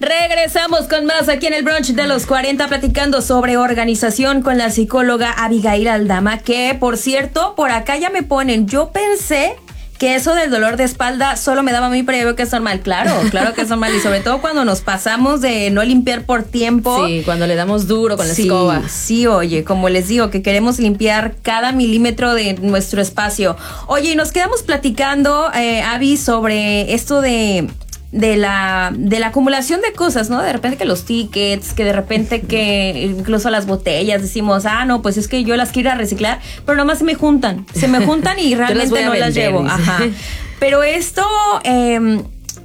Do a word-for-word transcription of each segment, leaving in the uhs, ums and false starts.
Regresamos con más aquí en el brunch de los cuarenta, platicando sobre organización con la psicóloga Abigail Aldama, que por cierto, por acá ya me ponen, yo pensé que eso del dolor de espalda solo me daba a mí, pero yo veo que es normal. Claro, claro que es normal. Y sobre todo cuando nos pasamos de no limpiar por tiempo. Sí, cuando le damos duro con la sí, escoba. Sí, oye, como les digo, que queremos limpiar cada milímetro de nuestro espacio. Oye, y nos quedamos platicando, eh, Abby, sobre esto de... de la de la acumulación de cosas, ¿no? De repente que los tickets, que de repente que incluso las botellas decimos, ah, no, pues es que yo las quiero ir a reciclar, pero nomás se me juntan, se me juntan y realmente las no vender, las llevo. dice. Ajá. Pero esto eh,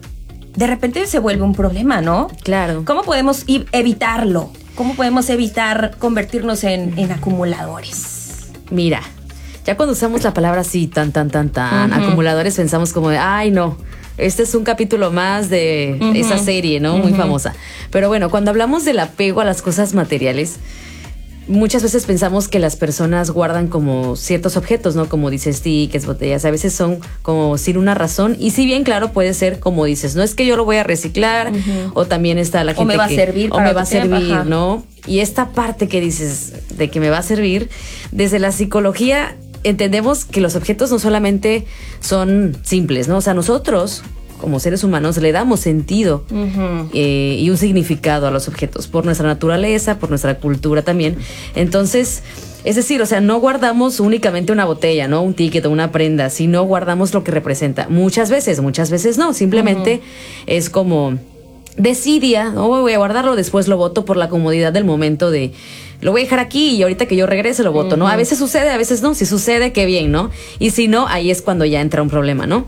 de repente se vuelve un problema, ¿no? Claro. ¿Cómo podemos evitarlo? ¿Cómo podemos evitar convertirnos en, en acumuladores? Mira, ya cuando usamos la palabra así, tan, tan, tan, tan, uh-huh. acumuladores, pensamos como de, ay, no, este es un capítulo más de uh-huh. esa serie, ¿no? Uh-huh. Muy famosa. Pero bueno, cuando hablamos del apego a las cosas materiales, muchas veces pensamos que las personas guardan como ciertos objetos, ¿no? Como dices, tickets, botellas, a veces son como sin una razón. Y si bien, claro, puede ser como dices, no es que yo lo voy a reciclar, uh-huh. o también está la gente o me va que, a servir o me va a tiempo, servir, ajá. ¿no? Y esta parte que dices de que me va a servir, desde la psicología entendemos que los objetos no solamente son simples, ¿no? O sea, nosotros como seres humanos le damos sentido uh-huh. eh, y un significado a los objetos por nuestra naturaleza, por nuestra cultura también. Entonces, es decir, o sea, no guardamos únicamente una botella, ¿no? Un ticket o una prenda, sino guardamos lo que representa. Muchas veces, muchas veces no. Simplemente uh-huh. es como desidia, no voy a guardarlo, después lo boto por la comodidad del momento de lo voy a dejar aquí y ahorita que yo regrese lo boto, uh-huh. ¿no? A veces sucede, a veces no. Si sucede, qué bien, ¿no? Y si no, ahí es cuando ya entra un problema, ¿no?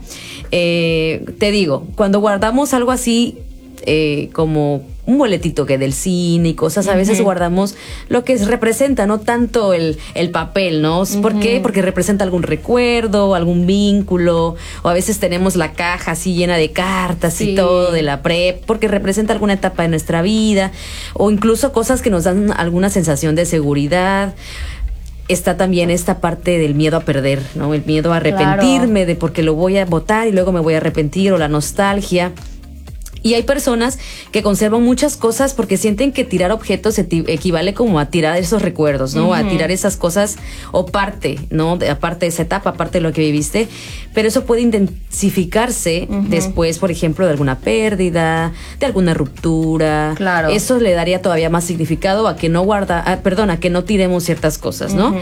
Eh, te digo, cuando guardamos algo así, eh, como un boletito que del cine y cosas, a veces uh-huh. guardamos lo que representa, no tanto el, el papel, ¿no? Uh-huh. ¿Por qué? Porque representa algún recuerdo, algún vínculo, o a veces tenemos la caja así llena de cartas sí. y todo de la prep, porque representa alguna etapa de nuestra vida, o incluso cosas que nos dan alguna sensación de seguridad. Está también esta parte del miedo a perder, ¿no? El miedo a arrepentirme claro. de porque lo voy a botar y luego me voy a arrepentir, o la nostalgia. Y hay personas que conservan muchas cosas porque sienten que tirar objetos equivale como a tirar esos recuerdos, ¿no? Uh-huh. A tirar esas cosas o parte, ¿no? De, aparte de esa etapa, aparte de lo que viviste. Pero eso puede intensificarse uh-huh. después, por ejemplo, de alguna pérdida, de alguna ruptura. Claro. Eso le daría todavía más significado a que no guarda, a, perdón, a que no tiremos ciertas cosas, ¿no? Uh-huh.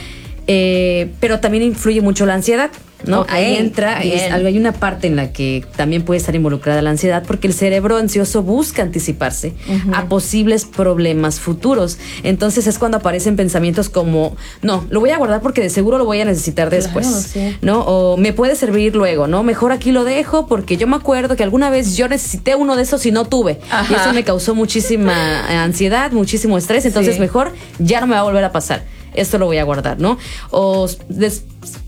Eh, pero también influye mucho la ansiedad, ¿no? Okay, ahí entra, es, hay una parte en la que también puede estar involucrada la ansiedad, porque el cerebro ansioso busca anticiparse uh-huh. a posibles problemas futuros. Entonces es cuando aparecen pensamientos como, no, lo voy a guardar porque de seguro lo voy a necesitar después, claro, sí. ¿no? O me puede servir luego, ¿no? Mejor aquí lo dejo porque yo me acuerdo que alguna vez yo necesité uno de esos y no tuve. Ajá. Y eso me causó muchísima ansiedad, muchísimo estrés, entonces sí. mejor ya no me va a volver a pasar. Esto lo voy a guardar, ¿no? O des,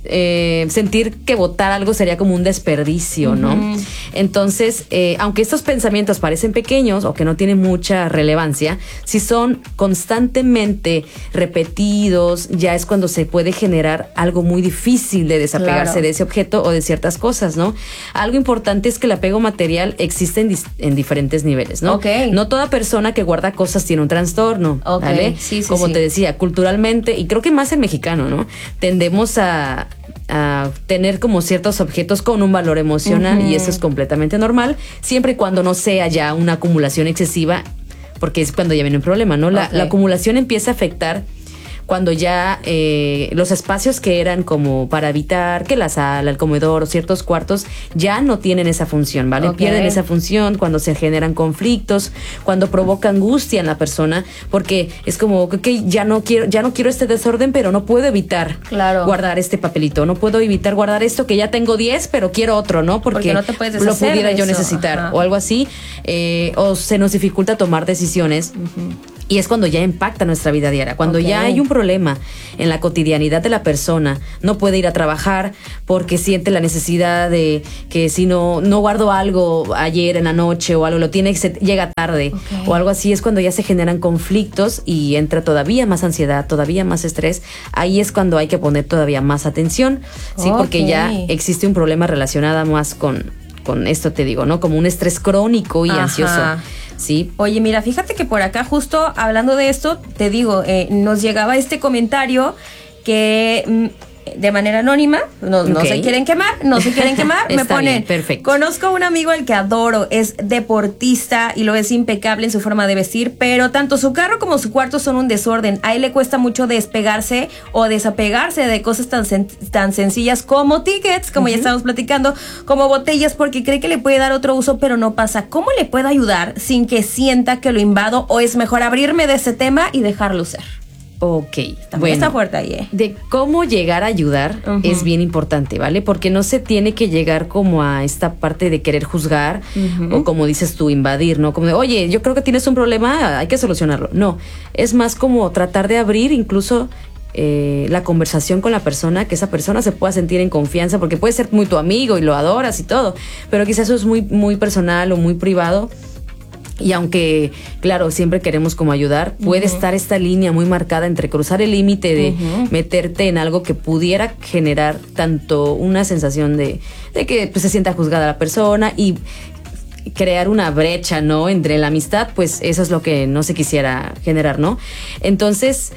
eh, sentir que botar algo sería como un desperdicio, ¿no? Uh-huh. Entonces, eh, aunque estos pensamientos parecen pequeños o que no tienen mucha relevancia, si son constantemente repetidos, ya es cuando se puede generar algo muy difícil de desapegarse claro. de ese objeto o de ciertas cosas, ¿no? Algo importante es que el apego material existe en, dis- en diferentes niveles, ¿no? Okay. No toda persona que guarda cosas tiene un trastorno, okay. ¿vale? Sí, sí, Como sí. te decía, culturalmente, y creo que más el mexicano, ¿no? Tendemos a, a tener como ciertos objetos con un valor emocional uh-huh. y eso es completamente normal, siempre y cuando no sea ya una acumulación excesiva, porque es cuando ya viene un problema, ¿no? La, okay. la acumulación empieza a afectar cuando ya eh, los espacios que eran como para evitar que la sala, el comedor o ciertos cuartos ya no tienen esa función, ¿vale? Okay. Pierden esa función cuando se generan conflictos, cuando provoca angustia en la persona, porque es como que ya no quiero, ya no quiero este desorden, pero no puedo evitar claro. guardar este papelito, no puedo evitar guardar esto que ya tengo diez, pero quiero otro, ¿no? Porque, porque no te puedes lo pudiera de yo eso. necesitar Ajá. o algo así, eh, o se nos dificulta tomar decisiones. Uh-huh. Y es cuando ya impacta nuestra vida diaria, cuando okay. ya hay un problema en la cotidianidad de la persona, no puede ir a trabajar porque siente la necesidad de que si no no guardo algo ayer en la noche o algo, lo tiene, se llega tarde okay. o algo así, es cuando ya se generan conflictos y entra todavía más ansiedad, todavía más estrés. Ahí es cuando hay que poner todavía más atención, sí, okay. porque ya existe un problema relacionado más con, con esto, te digo, ¿no? Como un estrés crónico y Ajá. ansioso. Sí. Oye, mira, fíjate que por acá justo hablando de esto, te digo, eh, nos llegaba este comentario que mm, de manera anónima, no, no Ok. se quieren quemar, no se quieren quemar, me Está ponen, bien, perfecto. conozco a un amigo al que adoro, es deportista y lo es impecable en su forma de vestir, pero tanto su carro como su cuarto son un desorden, a él le cuesta mucho despegarse o desapegarse de cosas tan, sen- tan sencillas como tickets, como uh-huh. ya estábamos platicando, como botellas, porque cree que le puede dar otro uso, pero no pasa. ¿Cómo le puedo ayudar sin que sienta que lo invado o es mejor abrirme de ese tema y dejarlo ser? Ok, También bueno, está fuerte ahí, ¿eh? De cómo llegar a ayudar Uh-huh. es bien importante, ¿vale? Porque no se tiene que llegar como a esta parte de querer juzgar Uh-huh. o como dices tú, invadir, ¿no? Como de, oye, yo creo que tienes un problema, hay que solucionarlo. No, es más como tratar de abrir incluso eh, la conversación con la persona, que esa persona se pueda sentir en confianza, porque puede ser muy tu amigo y lo adoras y todo, pero quizás eso es muy, muy personal o muy privado. Y aunque, claro, siempre queremos como ayudar, puede uh-huh. estar esta línea muy marcada entre cruzar el límite de uh-huh. meterte en algo que pudiera generar tanto una sensación de, de que pues, se sienta juzgada la persona y crear una brecha, ¿no? Entre la amistad, pues eso es lo que no se quisiera generar, ¿no? Entonces...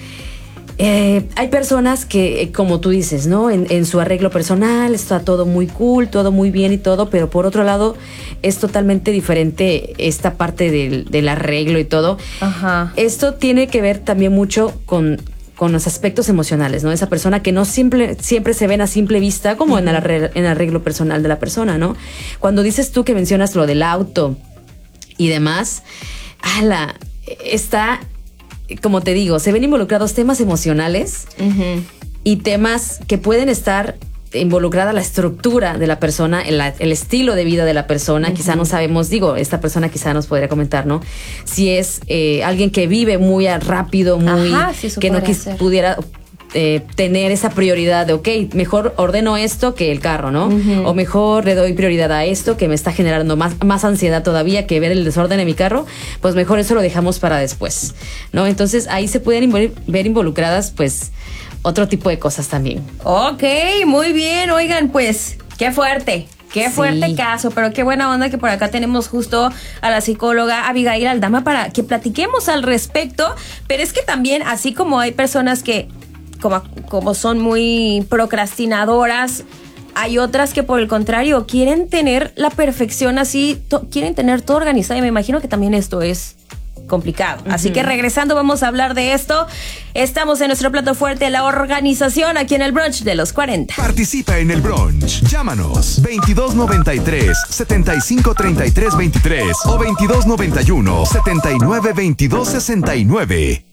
Eh, hay personas que, como tú dices, ¿no? En, en su arreglo personal está todo muy cool, todo muy bien y todo, pero por otro lado es totalmente diferente esta parte del, del arreglo y todo. Ajá. Esto tiene que ver también mucho con, con los aspectos emocionales, ¿no? Esa persona que no siempre, siempre se ven a simple vista como uh-huh. en, el arreglo, en el arreglo personal de la persona, ¿no? Cuando dices tú que mencionas lo del auto y demás, ala, está... Como te digo, se ven involucrados temas emocionales uh-huh. y temas que pueden estar involucrada la estructura de la persona, el, el estilo de vida de la persona. Uh-huh. Quizá no sabemos, digo, esta persona quizá nos podría comentar, ¿no? Si es eh, alguien que vive muy rápido, muy... Ajá, sí, que no quis, pudiera... Eh, tener esa prioridad de, ok, mejor ordeno esto que el carro, ¿no? Uh-huh. O mejor le doy prioridad a esto que me está generando más, más ansiedad todavía que ver el desorden en mi carro, pues mejor eso lo dejamos para después, ¿no? Entonces ahí se pueden invol- ver involucradas, pues, otro tipo de cosas también. Ok, muy bien, oigan, pues, qué fuerte. Qué fuerte sí. caso, pero qué buena onda que por acá tenemos justo a la psicóloga Abigail Aldama para que platiquemos al respecto, pero es que también, así como hay personas que Como, como son muy procrastinadoras, hay otras que por el contrario quieren tener la perfección así, to, quieren tener todo organizado y me imagino que también esto es complicado. Uh-huh. Así que regresando vamos a hablar de esto. Estamos en nuestro plato fuerte, la organización aquí en el brunch de los cuarenta. Participa en el brunch. Llámanos veintidós noventa y tres, setenta y cinco treinta y tres veintitrés o veintidós noventa y uno, setenta y nueve veintidós sesenta y nueve.